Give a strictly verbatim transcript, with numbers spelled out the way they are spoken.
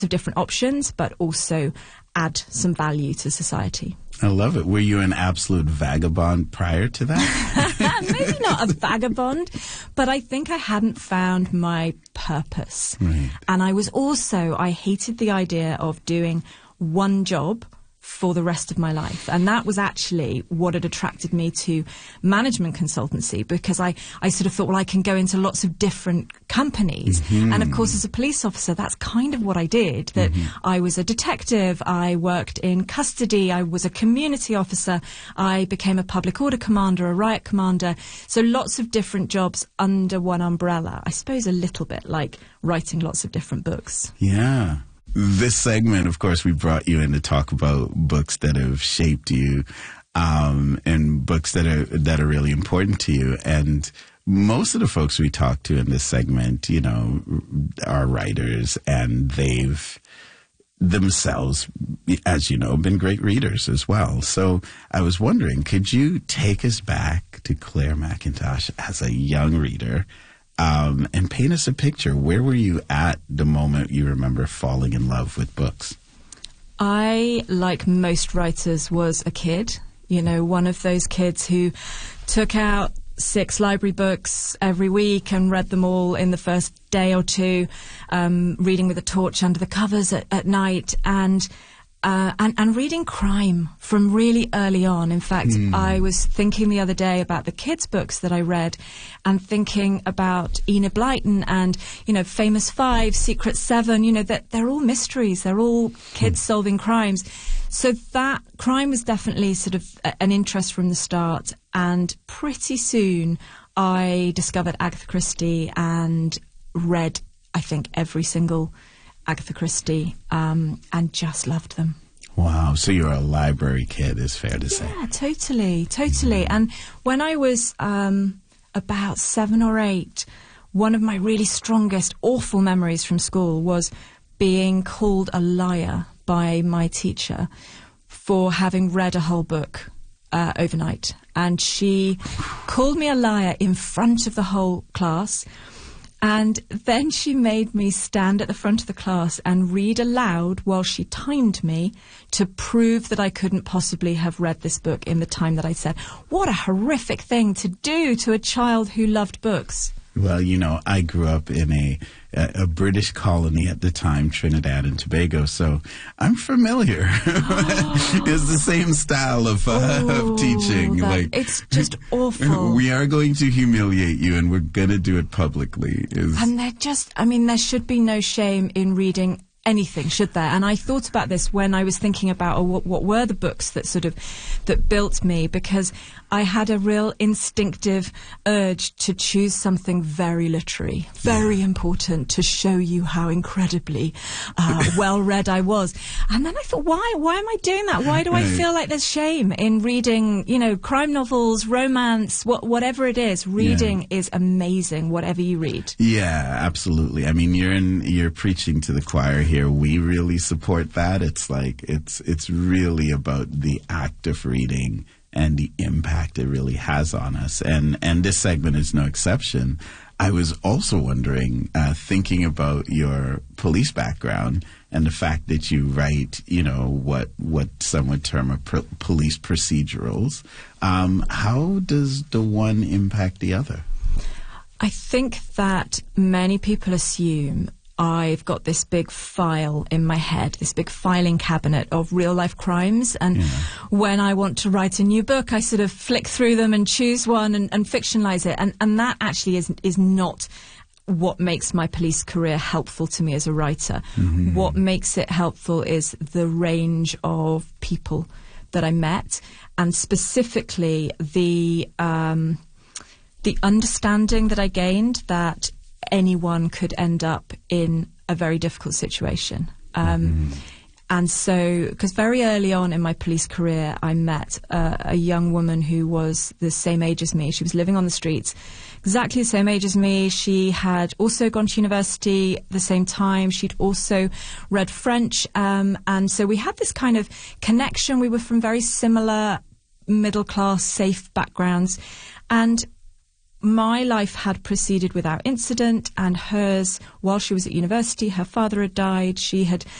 of different options, but also add some value to society. I love it. Were you an absolute vagabond prior to that? Maybe not a vagabond, but I think I hadn't found my purpose. Right. And I was also, I hated the idea of doing one job for the rest of my life. And that was actually what had attracted me to management consultancy, because I, I sort of thought, well, I can go into lots of different companies. Mm-hmm. And of course, as a police officer, that's kind of what I did, that mm-hmm. I was a detective, I worked in custody, I was a community officer, I became a public order commander, a riot commander. So lots of different jobs under one umbrella. I suppose a little bit like writing lots of different books. Yeah. This segment, of course, we brought you in to talk about books that have shaped you, um, and books that are that are really important to you. And most of the folks we talk to in this segment, you know, are writers, and they've themselves, as you know, been great readers as well. So I was wondering, could you take us back to Claire McIntosh as a young reader? Um, and paint us a picture. Where were you at the moment you remember falling in love with books? I, like most writers, was a kid. You know, one of those kids who took out six library books every week and read them all in the first day or two, um, reading with a torch under the covers at, at night, and Uh, and, and reading crime from really early on. In fact, mm. I was thinking the other day about the kids' books that I read, and thinking about Enid Blyton and, you know, Famous Five, Secret Seven, you know, that they're all mysteries. They're all kids mm. solving crimes. So that crime was definitely sort of a, an interest from the start. And pretty soon I discovered Agatha Christie and read, I think, every single Agatha Christie, um, and just loved them. Wow. So you're a library kid, is fair to say. Yeah, totally, totally. Mm-hmm. And when I was um, about seven or eight, one of my really strongest, awful memories from school was being called a liar by my teacher for having read a whole book uh, overnight. And she called me a liar in front of the whole class. And then she made me stand at the front of the class and read aloud while she timed me to prove that I couldn't possibly have read this book in the time that I said. What a horrific thing to do to a child who loved books. Well, you know, I grew up in a, a, a British colony at the time, Trinidad and Tobago, so I'm familiar. Oh. It's the same style of, uh, oh, of teaching. That, like it's just awful. We are going to humiliate you, and we're going to do it publicly. Is... And they're just, I mean, there should be no shame in reading anything, should there? And I thought about this when I was thinking about oh, what, what were the books that sort of that built me, because I had a real instinctive urge to choose something very literary, very yeah. important, to show you how incredibly uh, well read I was. And then I thought, why? Why am I doing that? Why do I feel like there's shame in reading, you know, crime novels, romance, what, whatever it is? Reading yeah. is amazing, whatever you read. Yeah, absolutely. I mean, you're in, you're preaching to the choir here. We really support that. It's like, it's, it's really about the act of reading and the impact it really has on us. And, and this segment is no exception. I was also wondering, uh, thinking about your police background and the fact that you write, you know, what, what some would term a pr- police procedurals. Um, how does the one impact the other? I think that many people assume I've got this big file in my head, this big filing cabinet of real-life crimes, and yeah. when I want to write a new book, I sort of flick through them and choose one and, and fictionalize it, and, and that actually is, is not what makes my police career helpful to me as a writer. Mm-hmm. What makes it helpful is the range of people that I met, and specifically the um, the understanding that I gained that anyone could end up in a very difficult situation. Um, mm-hmm. And so, because very early on in my police career, I met uh, a young woman who was the same age as me. She was living on the streets, exactly the same age as me. She had also gone to university at the same time. She'd also read French. Um, and so we had this kind of connection. We were from very similar middle-class, safe backgrounds. And my life had proceeded without incident, and hers, while she was at university, her father had died. She had